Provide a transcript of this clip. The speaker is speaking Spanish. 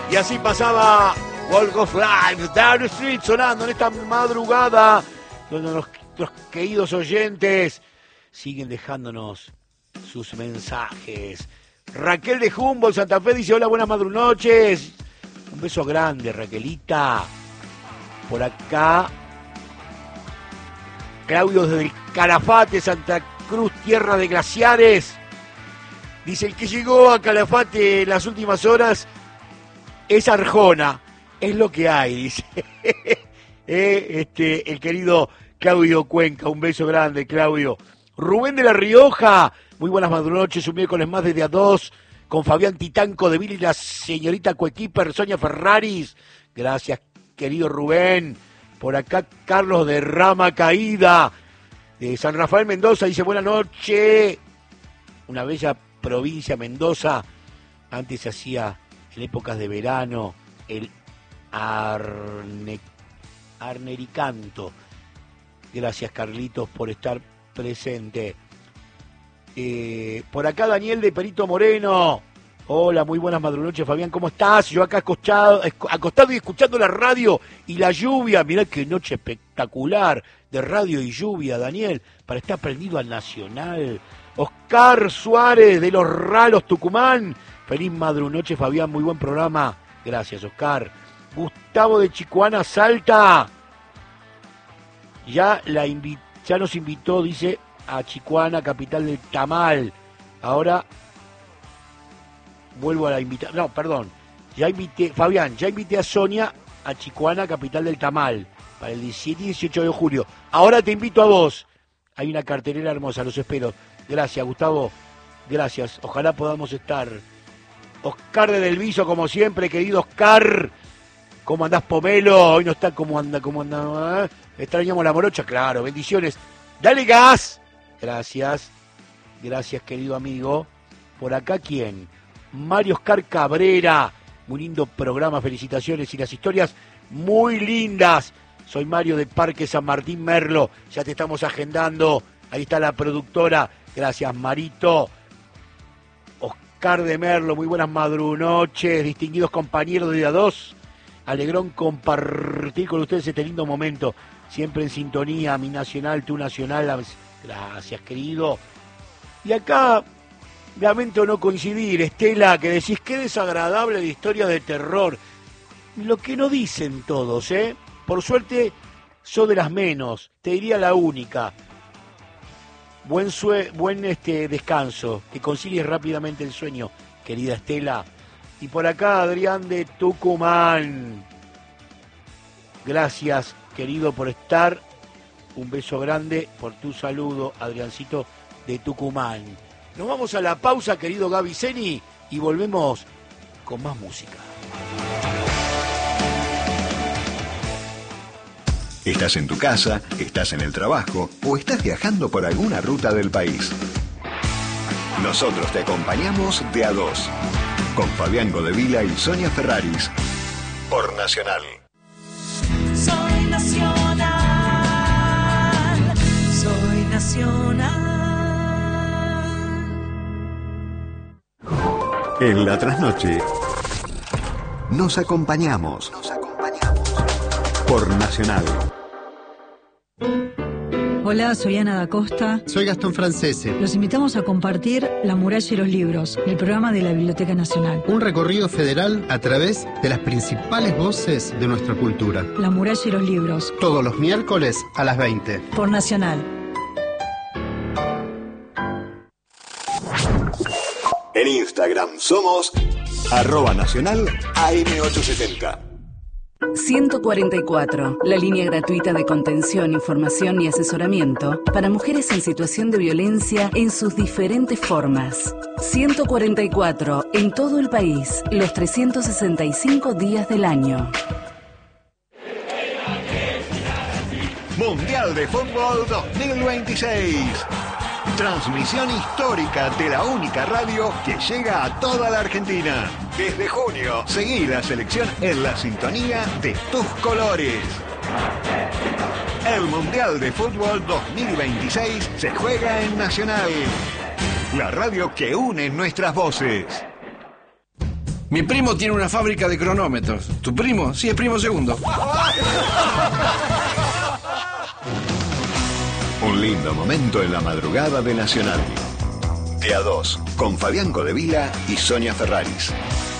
Y así pasaba Walk of Life, Down the Street, sonando en esta madrugada, donde nuestros queridos oyentes siguen dejándonos sus mensajes. Raquel de Humboldt, Santa Fe, dice: hola, buenas noches. Un beso grande, Raquelita. Por acá, Claudio desde el Calafate, Santa Cruz, tierra de glaciares. Dice: el que llegó a Calafate en las últimas horas es Arjona. Es lo que hay, dice. El querido Claudio Cuenca. Un beso grande, Claudio. Rubén de La Rioja. Muy buenas noches. Un miércoles más desde A2 con Fabián Titanco de Vila y la señorita coequiper Sonia Ferraris. Gracias, querido Rubén. Por acá, Carlos de Rama Caída, de San Rafael, Mendoza, dice: buenas noches. Una bella provincia, Mendoza. Antes se hacía, en épocas de verano, el Arnericanto. Gracias, Carlitos, por estar presente. Por acá, Daniel de Perito Moreno. Hola, muy buenas noches, Fabián, ¿cómo estás? Yo acá acostado y escuchando la radio y la lluvia. Mirá qué noche espectacular de radio y lluvia, Daniel, para estar prendido al Nacional. Oscar Suárez de Los Ralos, Tucumán. Feliz noche, Fabián, muy buen programa. Gracias, Oscar. Gustavo de Chicoana, Salta. Ya nos invitó, dice, a Chicoana, capital del tamal. Ahora vuelvo a la invitación. No, perdón. Fabián, ya invité a Sonia a Chicoana, capital del tamal, para el 17 y 18 de julio. Ahora te invito a vos. Hay una cartelera hermosa, los espero. Gracias, Gustavo. Gracias. Ojalá podamos estar. Oscar de Del Viso, como siempre, querido Oscar. ¿Cómo andás, Pomelo? Hoy no está. ¿Cómo anda? Extrañamos la morocha, claro. Bendiciones. Dale gas. Gracias. Gracias, querido amigo. Por acá, ¿quién? Mario Oscar Cabrera. Muy lindo programa, felicitaciones. Y las historias muy lindas. Soy Mario de Parque San Martín Merlo. Ya te estamos agendando. Ahí está la productora. Gracias, Marito. Oscar de Merlo, muy buenas noches. Distinguidos compañeros de A2. Alegrón compartir con ustedes este lindo momento. Siempre en sintonía, mi nacional, tu nacional. Gracias, querido. Y acá, lamento no coincidir, Estela, que decís: qué desagradable la historia de terror. Lo que no dicen todos, ¿eh? Por suerte, sos de las menos. Te diría la única. Buen descanso, que concilies rápidamente el sueño, querida Estela. Y por acá, Adrián de Tucumán. Gracias, querido, por estar. Un beso grande por tu saludo, Adriancito de Tucumán. Nos vamos a la pausa, querido Gaby Zeni, y volvemos con más música. ¿Estás en tu casa, estás en el trabajo o estás viajando por alguna ruta del país? Nosotros te acompañamos de A2, con Fabián Godevila y Sonia Ferraris, por Nacional. Soy Nacional, soy Nacional. En la trasnoche nos acompañamos por Nacional. Hola, soy Ana da Costa. Soy Gastón Francese. Los invitamos a compartir La Muralla y los Libros, el programa de la Biblioteca Nacional. Un recorrido federal a través de las principales voces de nuestra cultura. La Muralla y los Libros. Todos los miércoles a las 20. Por Nacional. En Instagram somos @nacional AM870. 144, la línea gratuita de contención, información y asesoramiento para mujeres en situación de violencia en sus diferentes formas. 144, en todo el país, los 365 días del año. Mundial de Fútbol 2026. Transmisión histórica de la única radio que llega a toda la Argentina. Desde junio, seguí la selección en la sintonía de tus colores. El Mundial de Fútbol 2026 se juega en Nacional, la radio que une nuestras voces. Mi primo tiene una fábrica de cronómetros. ¿Tu primo? Sí, es primo segundo. Un lindo momento en la madrugada de Nacional. De a 2, con Fabián Codevila y Sonia Ferraris.